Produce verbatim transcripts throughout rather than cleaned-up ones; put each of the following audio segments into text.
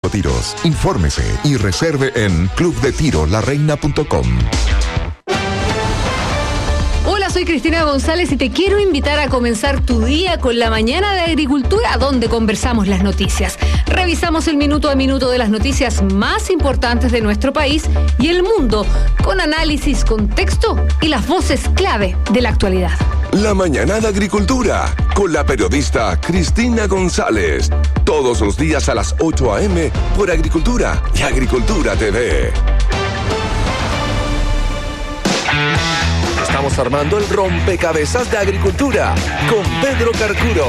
tiros. Infórmese y reserve en club de tiro la reina punto com. Hola, soy Cristina González y te quiero invitar a comenzar tu día con la mañana de agricultura, donde conversamos las noticias. Revisamos el minuto a minuto de las noticias más importantes de nuestro país y el mundo, con análisis, contexto y las voces clave de la actualidad. La mañana de agricultura, con la periodista Cristina González. Todos los días a las ocho a.m. por Agricultura y Agricultura T V. Estamos armando el rompecabezas de agricultura con Pedro Carcuro.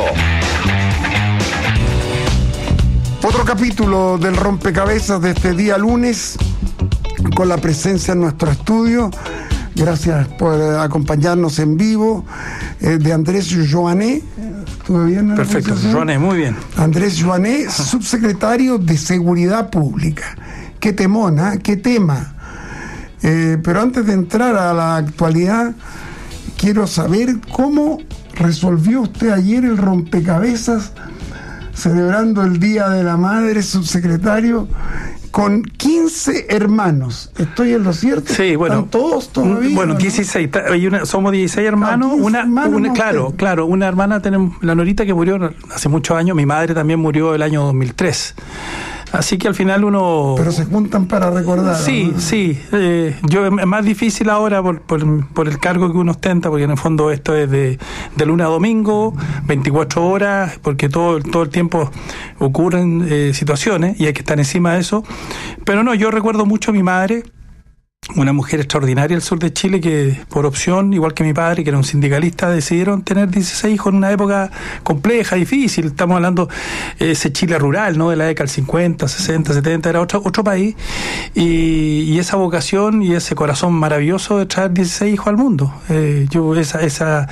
Otro capítulo del rompecabezas de este día lunes, con la presencia en nuestro estudio. Gracias por acompañarnos en vivo, eh, de Andrés Joanet. ¿Estuvo bien? Perfecto, Joanet, muy bien. Andrés Joanet, subsecretario de Seguridad Pública. Qué temona, qué tema. Eh, pero antes de entrar a la actualidad, quiero saber cómo resolvió usted ayer el rompecabezas, celebrando el Día de la Madre, subsecretario, con quince hermanos. ¿Estoy en lo cierto? Sí, bueno. ¿Están todos todavía? Bueno, dieciséis. Hay una, somos dieciséis hermanos. Ah, una, hermanos una no claro, usted. claro. Una hermana, tenemos la Norita, que murió hace muchos años. Mi madre también murió el año dos mil tres. Así que al final uno... Pero se juntan para recordar. Sí, ¿no? sí. Eh, yo es más difícil ahora por, por, por el cargo que uno ostenta, porque en el fondo esto es de, de lunes a domingo, veinticuatro horas, porque todo, todo el tiempo ocurren eh, situaciones y hay que estar encima de eso. Pero no, yo recuerdo mucho a mi madre, una mujer extraordinaria del sur de Chile, que por opción, igual que mi padre, que era un sindicalista, decidieron tener dieciséis hijos en una época compleja, difícil. Estamos hablando de ese Chile rural, ¿no? De la década del cincuenta, sesenta, setenta, era otro, otro país. Y, y esa vocación y ese corazón maravilloso de traer dieciséis hijos al mundo. Eh, yo, esa, esa,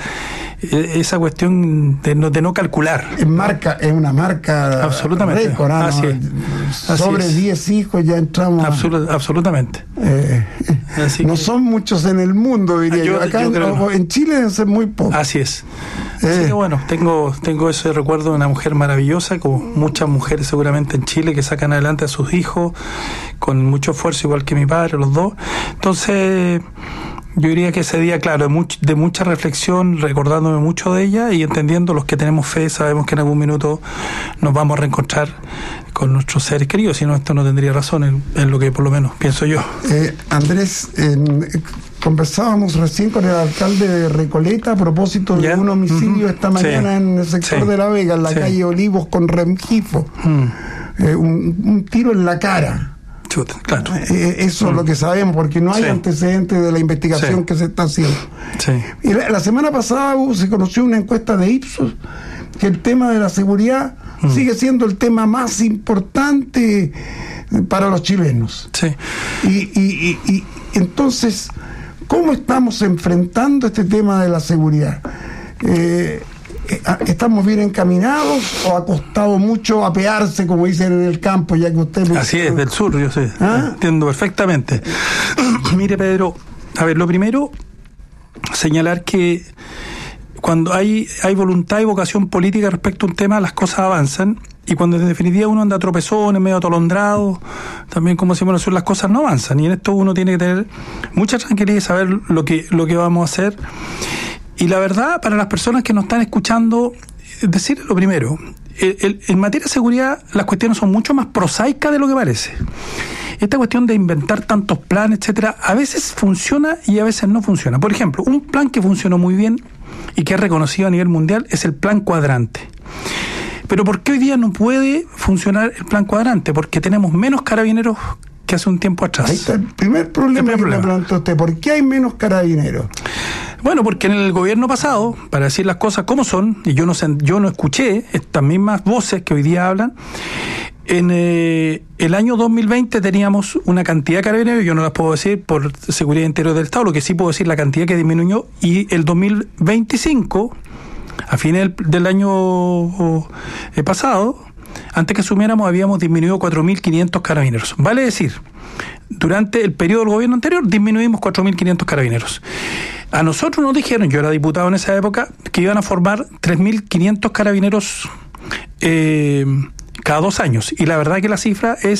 esa cuestión de no, de no calcular. Es marca, es una marca absolutamente récord, ¿no? Así es. Sobre Así es. diez hijos ya entramos. Absolut, absolutamente. Eh, Así no que, son muchos en el mundo, diría yo. yo, Acá yo en, creo, o, en Chile deben ser muy pocos. Así es. Eh. Así que bueno, tengo, tengo ese recuerdo de una mujer maravillosa, como muchas mujeres seguramente en Chile, que sacan adelante a sus hijos con mucho esfuerzo, igual que mi padre, los dos. Entonces, yo diría que ese día, claro, de, much, de mucha reflexión, recordándome mucho de ella y entendiendo, los que tenemos fe, sabemos que en algún minuto nos vamos a reencontrar con nuestros seres queridos, si no, esto no tendría razón, en, en lo que por lo menos pienso yo. Eh, Andrés, en, eh, conversábamos recién con el alcalde de Recoleta a propósito de ¿Ya? un homicidio uh-huh. esta mañana sí. en el sector sí. de La Vega, en la sí. calle Olivos con Rengifo. Uh-huh. Eh, un, un tiro en la cara. Chuta, claro. Eh, eso uh-huh. es lo que sabemos, porque no hay sí. antecedentes de la investigación sí. que se está haciendo. Sí. Y la, la semana pasada uh, se conoció una encuesta de Ipsos que el tema de la seguridad mm. sigue siendo el tema más importante para los chilenos. Sí. Y, y, y, y entonces, ¿cómo estamos enfrentando este tema de la seguridad? Eh, ¿Estamos bien encaminados o ha costado mucho apearse, como dicen en el campo, ya que usted... Así es, del sur, yo sé. ¿Ah? Entiendo perfectamente. Mire, Pedro, a ver, lo primero, señalar que cuando hay, hay voluntad y vocación política respecto a un tema, las cosas avanzan, y cuando en definitiva uno anda tropezones, medio atolondrado, también como decimos nosotros, las cosas no avanzan, y en esto uno tiene que tener mucha tranquilidad y saber lo que, lo que vamos a hacer. Y la verdad, para las personas que nos están escuchando, decir lo primero, el, el, en materia de seguridad las cuestiones son mucho más prosaicas de lo que parece. Esta cuestión de inventar tantos planes, etcétera, a veces funciona y a veces no funciona. Por ejemplo, un plan que funcionó muy bien y que es reconocido a nivel mundial es el Plan Cuadrante. Pero ¿por qué hoy día no puede funcionar el Plan Cuadrante? Porque tenemos menos carabineros que hace un tiempo atrás. Ahí está el primer problema, el primer que problema. me planteó usted. ¿Por qué hay menos carabineros? Bueno, porque en el gobierno pasado, para decir las cosas como son, y yo no sé, yo no escuché estas mismas voces que hoy día hablan, en eh, el año dos mil veinte teníamos una cantidad de carabineros, yo no las puedo decir por seguridad interior del Estado, lo que sí puedo decir la cantidad que disminuyó, y el dos mil veinticinco, a fines del, del año eh, pasado, antes que asumiéramos, habíamos disminuido cuatro mil quinientos carabineros. Vale decir, durante el periodo del gobierno anterior disminuimos cuatro mil quinientos carabineros. A nosotros nos dijeron, yo era diputado en esa época, que iban a formar tres mil quinientos carabineros eh, cada dos años. Y la verdad que la cifra es